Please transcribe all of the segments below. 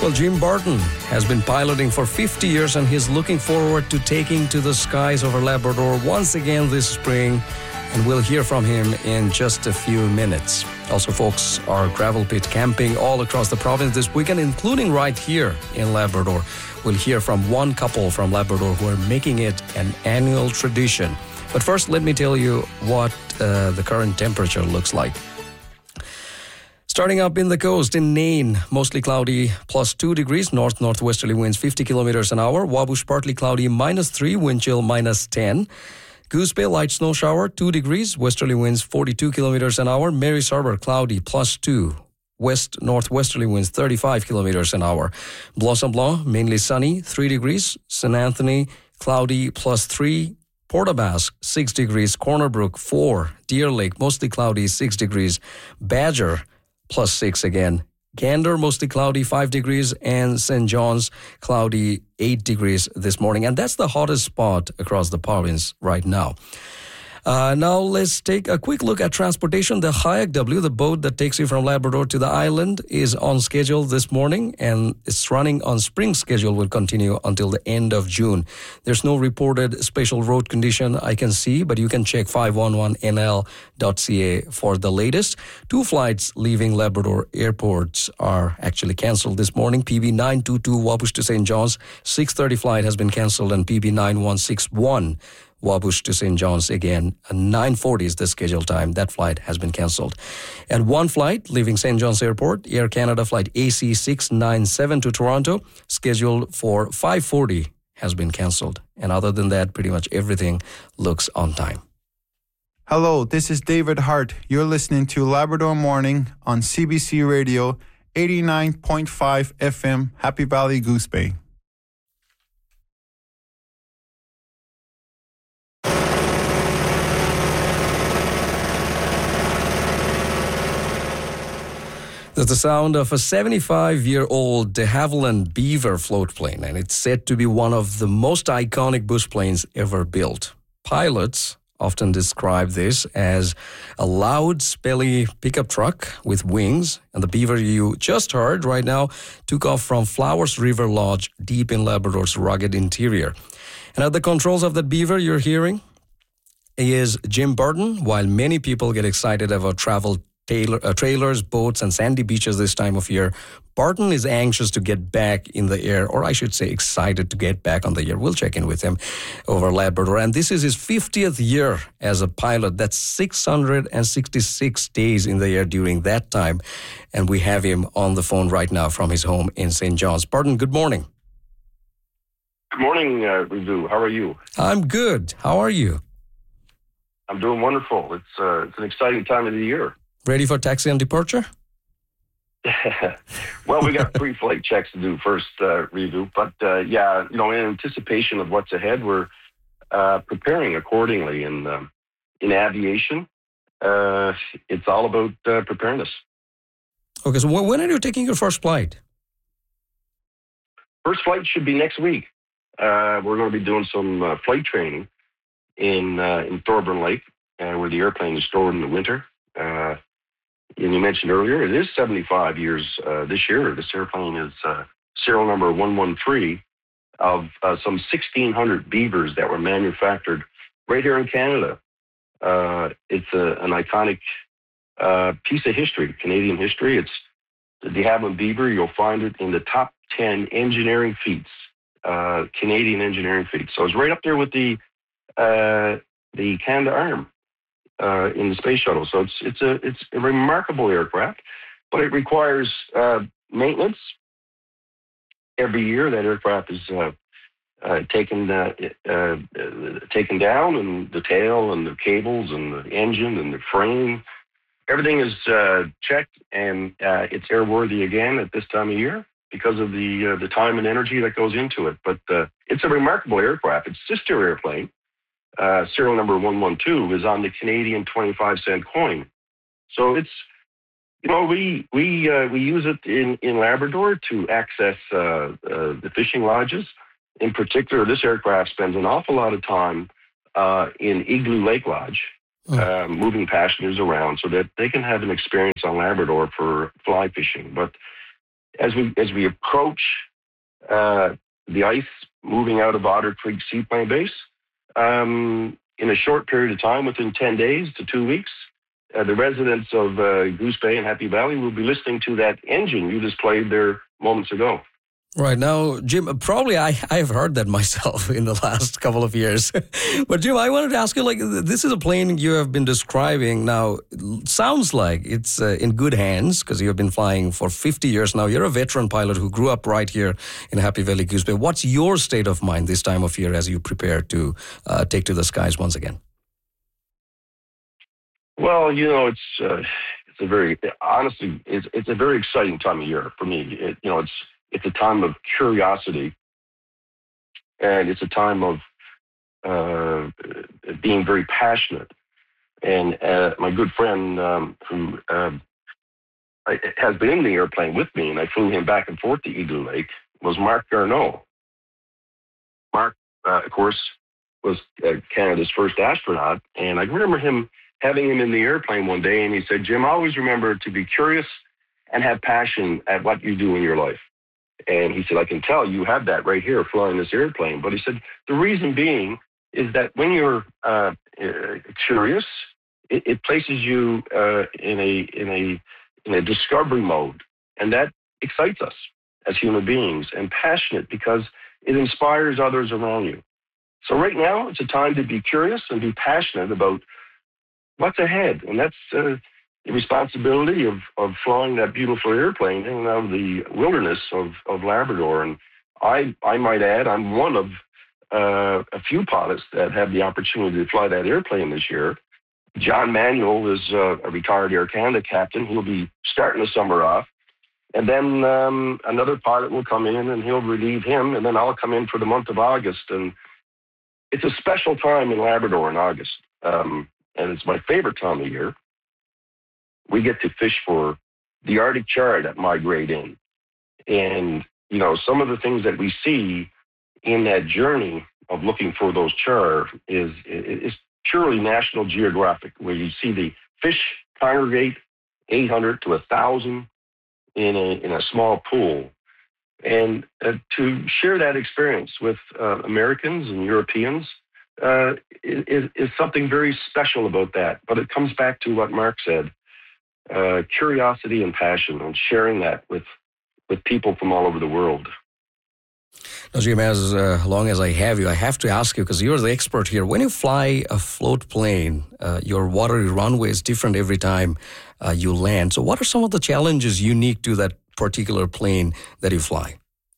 Well, Jim Barton has been piloting for 50 years and he's looking forward to taking to the skies over Labrador once again this spring. And we'll hear from him in just a few minutes. Also, folks are gravel pit camping all across the province this weekend, including right here in Labrador. We'll hear from one couple from Labrador who are making it an annual tradition. But first, let me tell you what the current temperature looks like. Starting up in the coast, in Nain, mostly cloudy, plus 2 degrees, north-northwesterly winds 50 kilometers an hour. Wabush, partly cloudy, -3, wind chill -10. Goose Bay, light snow shower, 2 degrees, westerly winds 42 kilometers an hour. Mary's Harbour, cloudy, +2. West-northwesterly winds 35 kilometers an hour. Blossom Blanc, mainly sunny, 3 degrees. St. Anthony, cloudy, +3. Port aux Basques, 6 degrees. Corner Brook, 4. Deer Lake, mostly cloudy, 6 degrees. Badger, +6 again. Gander, mostly cloudy, 5 degrees. And St. John's, cloudy, 8 degrees this morning. And that's the hottest spot across the province right now. Now let's take a quick look at transportation. The Kayak W, the boat that takes you from Labrador to the island, is on schedule this morning, and it's running on spring schedule, will continue until the end of June. There's no reported special road condition I can see, but you can check 511nl.ca for the latest. 2 flights leaving Labrador airports are actually cancelled this morning. PB 922 Wabush to St. John's, 6:30 flight has been cancelled, and PB 9161 Wabush to St. John's again, 9:40 is the scheduled time. That flight has been cancelled. And 1 flight leaving St. John's Airport, Air Canada flight AC 697 to Toronto, scheduled for 5:40, has been cancelled. And other than that, pretty much everything looks on time. Hello, this is David Hart. You're listening to Labrador Morning on CBC Radio, 89.5 FM, Happy Valley, Goose Bay. That's the sound of a 75-year-old de Havilland Beaver floatplane, and it's said to be one of the most iconic bush planes ever built. Pilots often describe this as a loud, spelly pickup truck with wings, and the Beaver you just heard right now took off from Flowers River Lodge deep in Labrador's rugged interior. And at the controls of that Beaver you're hearing is Jim Barton. While many people get excited about trailers, boats, and sandy beaches this time of year, Barton is anxious to get back in the air, or I should say excited to get back on the air. We'll check in with him over Labrador. And this is his 50th year as a pilot. That's 666 days in the air during that time. And we have him on the phone right now from his home in St. John's. Barton, good morning. Good morning, Rizu. How are you? I'm good. How are you? I'm doing wonderful. It's an exciting time of the year. Ready for taxi and departure? Well, we got pre-flight checks to do first, Rizu. But in anticipation of what's ahead, we're preparing accordingly. And in aviation, it's all about preparedness. Okay, so when are you taking your first flight? First flight should be next week. We're going to be doing some flight training in Thorburn Lake, where the airplane is stored in the winter. And you mentioned earlier, it is 75 years this year. This airplane is serial number 113 of some 1,600 Beavers that were manufactured right here in Canada. It's an iconic piece of history, Canadian history. It's the de Havilland Beaver. You'll find it in the top 10 engineering feats, Canadian engineering feats. So it's right up there with the Canada Arm. In the space shuttle. So it's a remarkable aircraft, but it requires maintenance. Every year that aircraft is taken down, and the tail and the cables and the engine and the frame, everything is checked, and it's airworthy again at this time of year because of the time and energy that goes into it. But it's a remarkable aircraft. Its sister airplane, serial number 112, is on the Canadian 25-cent coin. So it's, we use it in Labrador to access the fishing lodges. In particular, this aircraft spends an awful lot of time in Igloo Lake Lodge, moving passengers around so that they can have an experience on Labrador for fly fishing. But as we approach the ice moving out of Otter Creek Seaplane Base, in a short period of time, within 10 days to 2 weeks, the residents of Goose Bay and Happy Valley will be listening to that engine you just played there moments ago. Right now, Jim, probably I've heard that myself in the last couple of years. But Jim, I wanted to ask you, like, this is a plane you have been describing now. Sounds like it's in good hands because you have been flying for 50 years now. You're a veteran pilot who grew up right here in Happy Valley, Goose Bay. What's your state of mind this time of year as you prepare to take to the skies once again? Well, it's a very, honestly, it's a very exciting time of year for me. It's a time of curiosity, and it's a time of being very passionate. And my good friend who has been in the airplane with me, and I flew him back and forth to Eagle Lake, was Marc Garneau. Marc, of course, was Canada's first astronaut, and I remember having him in the airplane one day, and he said, "Jim, always remember to be curious and have passion at what you do in your life." And he said, "I can tell you have that right here flying this airplane." But he said, the reason being is that when you're curious, it places you in a discovery mode. And that excites us as human beings, and passionate because it inspires others around you. So right now, it's a time to be curious and be passionate about what's ahead. And that's the responsibility of flying that beautiful airplane in and out of the wilderness of Labrador. And I might add, I'm one of a few pilots that have the opportunity to fly that airplane this year. John Manuel is a retired Air Canada captain. He'll be starting the summer off. And then another pilot will come in and he'll relieve him. And then I'll come in for the month of August. And it's a special time in Labrador in August. And it's my favorite time of year. We get to fish for the Arctic char that migrate in. And, some of the things that we see in that journey of looking for those char is purely National Geographic, where you see the fish congregate 800 to 1,000 in a small pool. And to share that experience with Americans and Europeans is something very special about that. But it comes back to what Marc said. Curiosity and passion, and sharing that with people from all over the world. Now, Jim, as long as I have you, I have to ask you, because you're the expert here. When you fly a float plane, your watery runway is different every time you land. So what are some of the challenges unique to that particular plane that you fly?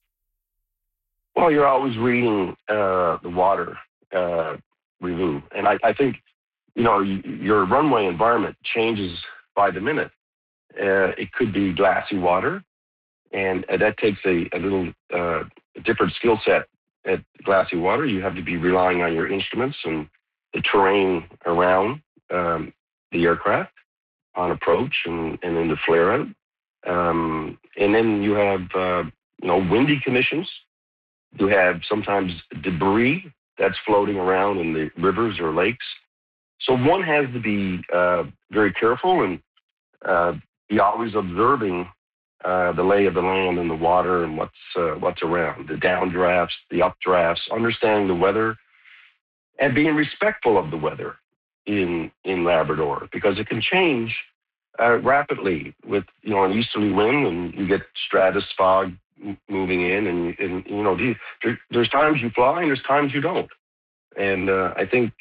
Well, you're always reading the water review. And I think, your runway environment changes by the minute. It could be glassy water, and that takes a little different skill set at glassy water. You have to be relying on your instruments and the terrain around the aircraft on approach and in the flare out. And then you have, windy conditions. You have sometimes debris that's floating around in the rivers or lakes. So one has to be very careful and be always observing the lay of the land and the water and what's around, the downdrafts, the updrafts, understanding the weather, and being respectful of the weather in Labrador, because it can change rapidly with an easterly wind, and you get stratus fog moving in, and there's times you fly and there's times you don't. And I think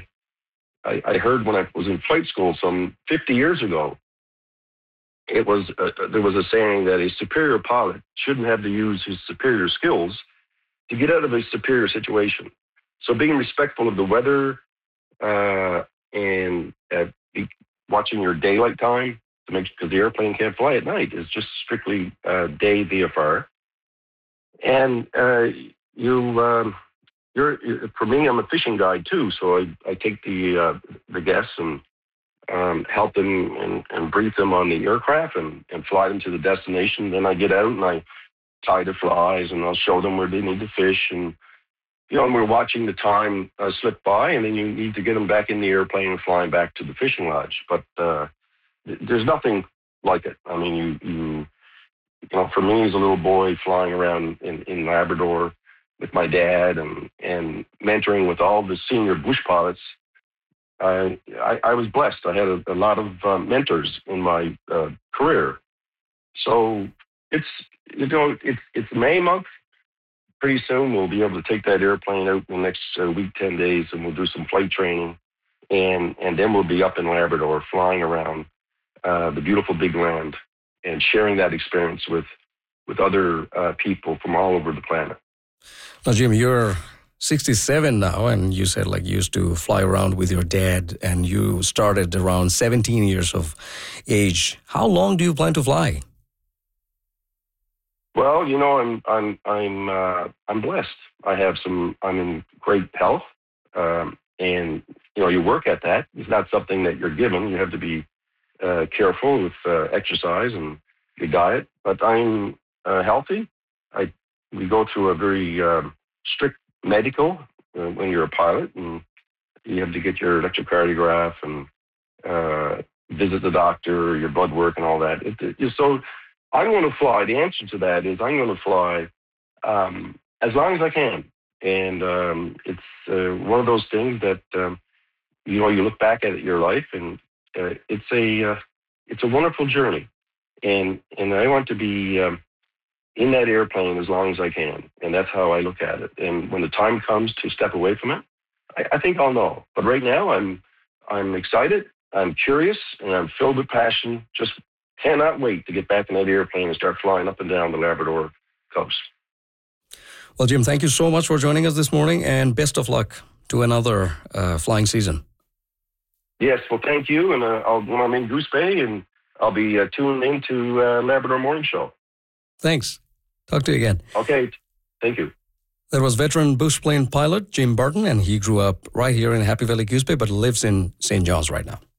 I heard when I was in flight school some 50 years ago, there was a saying that a superior pilot shouldn't have to use his superior skills to get out of a superior situation. So being respectful of the weather and watching your daylight time to make, because the airplane can't fly at night, is just strictly day VFR. And for me, I'm a fishing guide too, so I take the guests and help them and brief them on the aircraft and fly them to the destination. Then I get out and I tie the flies and I'll show them where they need to fish. And, and we're watching the time slip by, and then you need to get them back in the airplane and flying back to the fishing lodge. But there's nothing like it. I mean, for me as a little boy flying around in Labrador with my dad and mentoring with all the senior bush pilots, I was blessed. I had a lot of mentors in my career. So it's May month. Pretty soon we'll be able to take that airplane out in the next week, 10 days, and we'll do some flight training. And then we'll be up in Labrador flying around the beautiful big land and sharing that experience with other people from all over the planet. Now, Jim, you're 67 now, and you said you used to fly around with your dad, and you started around 17 years of age. How long do you plan to fly? Well, I'm blessed. I'm in great health, and you work at that. It's not something that you're given. You have to be careful with exercise and your diet. But I'm healthy. We go through a very strict medical when you're a pilot, and you have to get your electrocardiograph and visit the doctor, your blood work, and all that. So I'm going to fly. The answer to that is I'm going to fly as long as I can, and it's one of those things that you look back at your life, and it's a wonderful journey, and I want to be in that airplane as long as I can, and that's how I look at it. And when the time comes to step away from it, I think I'll know. But right now, I'm excited, I'm curious, and I'm filled with passion. Just cannot wait to get back in that airplane and start flying up and down the Labrador coast. Well, Jim, thank you so much for joining us this morning, and best of luck to another flying season. Yes, well, thank you. And when I'm in Goose Bay, and I'll be tuned into Labrador Morning Show. Thanks. Talk to you again. Okay. Thank you. That was veteran bush plane pilot Jim Burton, and he grew up right here in Happy Valley, Goose Bay, but lives in St. John's right now.